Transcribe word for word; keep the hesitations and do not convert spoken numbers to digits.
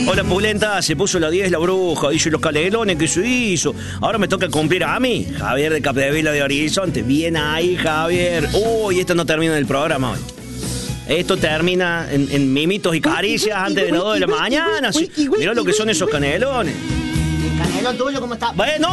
Hola, Pulenta, se puso la diez la bruja, dice los canelones que se hizo. Ahora me toca cumplir a mí, Javier de Capdevila de Horizonte. Bien ahí, Javier. Uy, esto no termina en el programa hoy. Esto termina en, en mimitos y caricias antes de las dos de la mañana. Mirá lo que son esos canelones. ¿El canelón tuyo cómo está? Bueno.